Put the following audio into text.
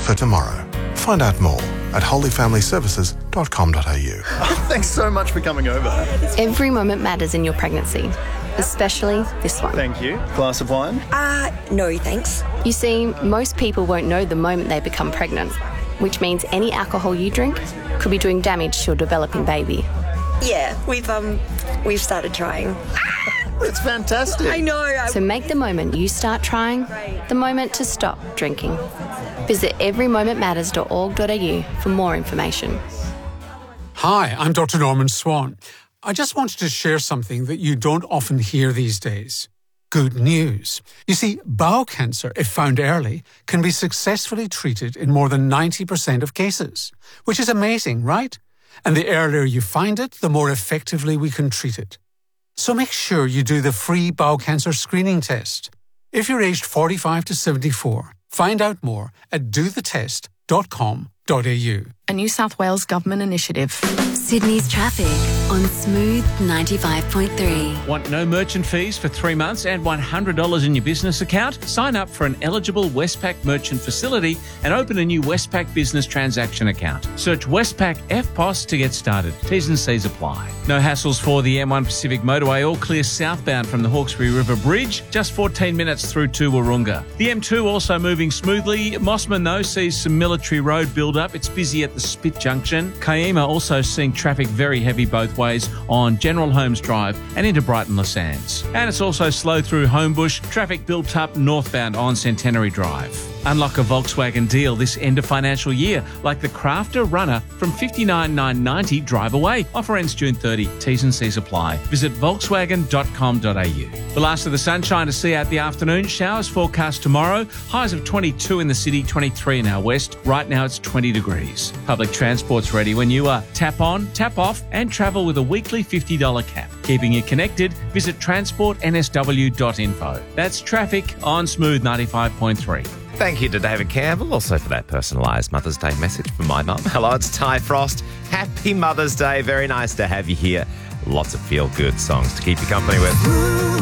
for tomorrow. Find out more at holyfamilyservices.com.au. Thanks so much for coming over. Every moment matters in your pregnancy, especially this one. Thank you. Glass of wine? No, thanks. You see, most people won't know the moment they become pregnant, which means any alcohol you drink could be doing damage to your developing baby. Yeah, we've started trying. It's fantastic. I know. So make the moment you start trying the moment to stop drinking. Visit everymomentmatters.org.au for more information. Hi, I'm Dr. Norman Swan. I just wanted to share something that you don't often hear these days. Good news. You see, bowel cancer, if found early, can be successfully treated in more than 90% of cases, which is amazing, right? And the earlier you find it, the more effectively we can treat it. So make sure you do the free bowel cancer screening test. If you're aged 45 to 74, find out more at dothetest.com.au. A New South Wales Government initiative. Sydney's traffic on Smooth 95.3. Want no merchant fees for 3 months and $100 in your business account? Sign up for an eligible Westpac merchant facility and open a new Westpac business transaction account. Search Westpac FPOS to get started. T's and C's apply. No hassles for the M1 Pacific Motorway, all clear southbound from the Hawkesbury River Bridge, just 14 minutes through to Wahroonga. The M2 also moving smoothly. Mossman, though, sees some military road build-up. It's busy at the Spit Junction. Kiama also seeing traffic very heavy both ways on General Holmes Drive and into Brighton Le Sands. And it's also slow through Homebush. Traffic built up northbound on Centenary Drive. Unlock a Volkswagen deal this end of financial year, like the Crafter Runner from $59,990 drive away. Offer ends June 30. T's and C's apply. Visit volkswagen.com.au. The last of the sunshine to see out the afternoon. Showers forecast tomorrow. Highs of 22 in the city, 23 in our west. Right now it's 20 degrees. Public transport's ready when you are. Tap on, tap off, and travel with a weekly $50 cap. Keeping you connected, visit transportnsw.info. That's traffic on Smooth 95.3. Thank you to David Campbell, also for that personalised Mother's Day message from my mum. Hello, it's Ty Frost. Happy Mother's Day. Very nice to have you here. Lots of feel-good songs to keep you company with.